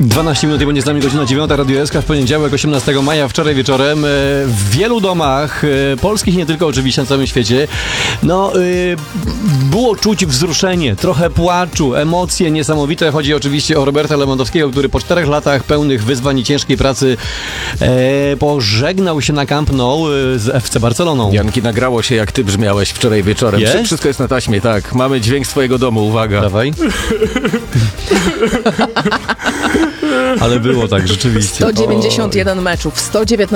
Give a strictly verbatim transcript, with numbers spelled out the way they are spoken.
dwanaście minut i będzie z nami godzina dziewiąta, Radio S K w poniedziałek, osiemnastego maja, wczoraj wieczorem. W wielu domach, polskich, nie tylko oczywiście, na całym świecie, no, było czuć wzruszenie, trochę płaczu, emocje niesamowite. Chodzi oczywiście o Roberta Lewandowskiego, który po czterech latach pełnych wyzwań i ciężkiej pracy e, pożegnał się na Camp Nou z F C Barceloną. Janki, nagrało się, jak ty brzmiałeś wczoraj wieczorem. Jest? Wszystko jest na taśmie, tak. Mamy dźwięk z twojego domu, uwaga. Dawaj. Ale było tak, rzeczywiście. sto dziewięćdziesiąt jeden meczów, sto dziewiętnaście